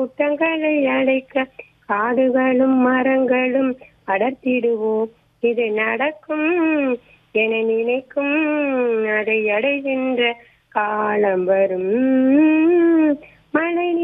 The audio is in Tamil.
கூட்டங்களை அடைக்க காடுகளும் மரங்களும் அடர்த்திடுவோம். இது நடக்கும் என நினைக்கும், அதை அடைகின்ற காலம் வரும். மழை